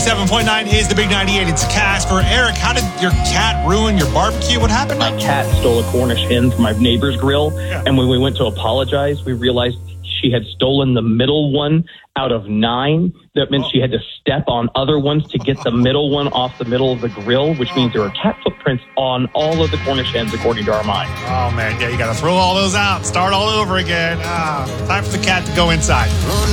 97.9 is the Big 98. It's Casper. Eric, how did your cat ruin your barbecue? What happened? My cat stole a Cornish hen from my neighbor's grill, and when we went to apologize, we realized she had stolen the middle one out of 9. That meant she had to step on other ones to get the middle one off the middle of the grill, which means there are cat footprints on all of the Cornish hens, according to our mind. Oh, man. Yeah, you got to throw all those out. Start all over again. Time for the cat to go inside.